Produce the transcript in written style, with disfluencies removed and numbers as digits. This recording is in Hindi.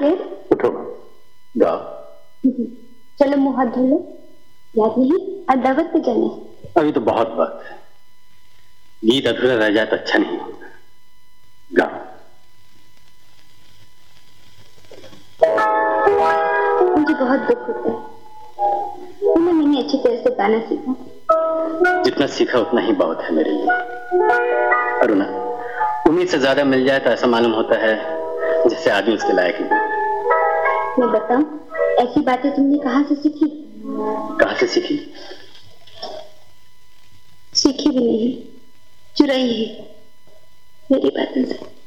फिर? उठो, गाओ। चलो मुंह हाथ धो लो। याद नहीं आज दावत पे जाना है। अभी तो बहुत वक्त है, गीत अधूरा रह जाए तो अच्छा नहीं होगा। गाओ। मुझे बहुत दुख होता है, मैंने अच्छी तरह से गाना सीखा। जितना सीखा उतना ही बहुत है मेरे लिए। अरुणा, उम्मीद से ज्यादा मिल जाए तो ऐसा मालूम होता है जैसे आदमी उसके लायक नहीं। मैं बताऊं, ऐसी बातें तुमने कहाँ से सीखी? कहाँ से सीखी? सीखी भी नहीं, चुराई है मेरी बातों से।